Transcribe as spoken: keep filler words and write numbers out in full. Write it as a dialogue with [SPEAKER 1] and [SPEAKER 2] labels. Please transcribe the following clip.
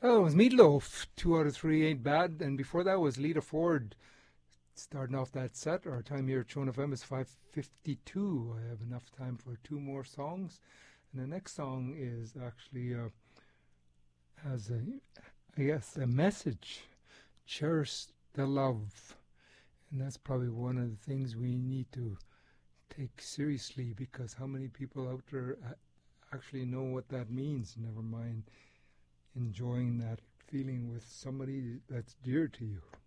[SPEAKER 1] Oh, it was Meatloaf. Two out of three ain't bad. And before that was Lita Ford. Starting off that set, our time here at Tone F M is five fifty-two. I have enough time for two more songs. And the next song is actually uh, has a, I guess, a message. Cherish the love. And that's probably one of the things we need to take seriously, because how many people out there actually know what that means? Never mind enjoying that feeling with somebody that's dear to you.